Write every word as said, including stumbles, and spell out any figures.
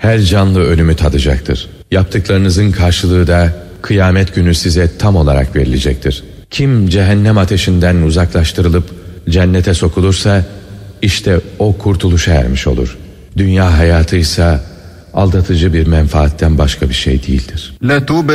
Her canlı ölümü tadacaktır. Yaptıklarınızın karşılığı da kıyamet günü size tam olarak verilecektir. Kim cehennem ateşinden uzaklaştırılıp cennete sokulursa işte o kurtuluşa ermiş olur. Dünya hayatı ise aldatıcı bir menfaatten başka bir şey değildir.